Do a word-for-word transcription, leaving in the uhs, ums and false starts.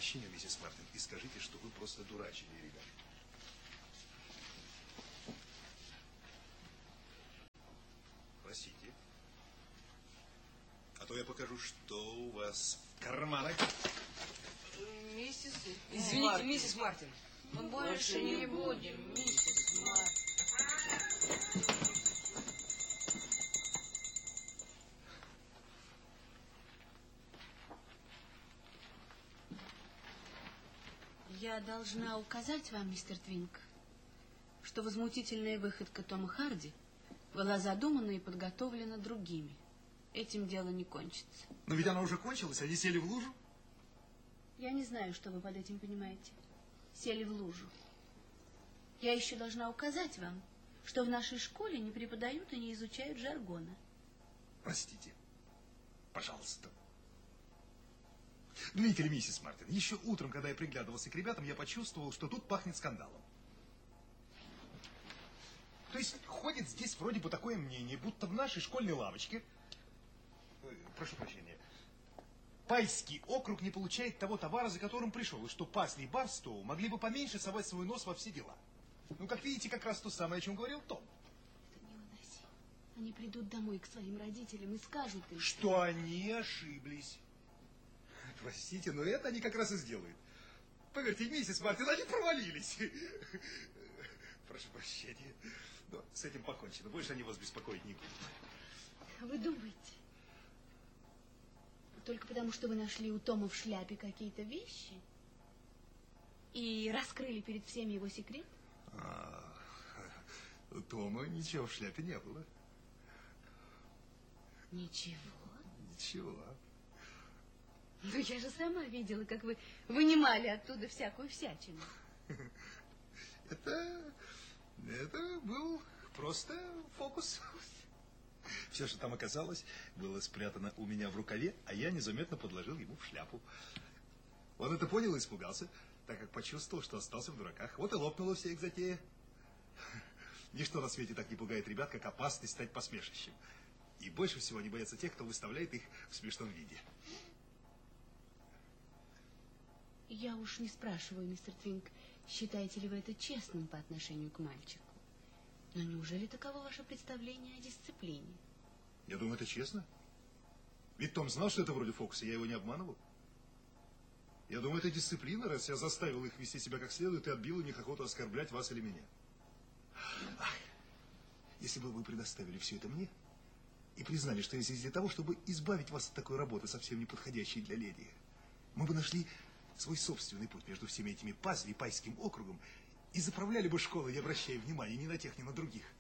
прощения, миссис Мартин, и скажите, что вы просто дурачили ребят. Простите. А то я покажу, что у вас в карманах. Миссис... Извините, Мартин. Миссис Мартин. Мы больше не будем, миссис Мартин. Я должна указать вам, мистер Твинк, что возмутительная выходка Тома Харди была задумана и подготовлена другими. Этим дело не кончится. Но ведь она уже кончилась, они сели в лужу. Я не знаю, что вы под этим понимаете. Сели в лужу. Я еще должна указать вам, что в нашей школе не преподают и не изучают жаргона. Простите. Пожалуйста. Видите ли, миссис Мартин, еще утром, когда я приглядывался к ребятам, я почувствовал, что тут пахнет скандалом. То есть ходит здесь вроде бы такое мнение, будто в нашей школьной лавочке, прошу прощения, Пайский округ не получает того товара, за которым пришел, и что Пасли и Барстоу могли бы поменьше совать свой нос во все дела. Ну, как видите, как раз то самое, о чем говорил Том. Это невыносимо. Они придут домой к своим родителям и скажут им, что они ошиблись. Простите, но это они как раз и сделают. Поверьте, миссис Мартин, они провалились. Прошу прощения. Но с этим покончено. Больше они вас беспокоить не будут. Вы думаете? Только потому, что вы нашли у Тома в шляпе какие-то вещи и раскрыли перед всеми его секрет? А, у Тома ничего в шляпе не было. Ничего? Ничего. Ну, я же сама видела, как вы вынимали оттуда всякую всячину. Это, это был просто фокус. Все, что там оказалось, было спрятано у меня в рукаве, а я незаметно подложил ему в шляпу. Он это понял и испугался, так как почувствовал, что остался в дураках. Вот и лопнула вся их затея. Ничто на свете так не пугает ребят, как опасность стать посмешищем. И больше всего они боятся тех, кто выставляет их в смешном виде. Я уж не спрашиваю, мистер Твинк, считаете ли вы это честным по отношению к мальчику? Но неужели таково ваше представление о дисциплине? Я думаю, это честно. Ведь Том знал, что это вроде фокуса, я его не обманывал. Я думаю, это дисциплина, раз я заставил их вести себя как следует и отбил у них охоту оскорблять вас или меня. Ах, если бы вы предоставили все это мне и признали, что я здесь для того, чтобы избавить вас от такой работы, совсем не подходящей для леди, мы бы нашли свой собственный путь между всеми этими Пазли и Пайским округом и заправляли бы школой, не обращая внимания ни на тех, ни на других.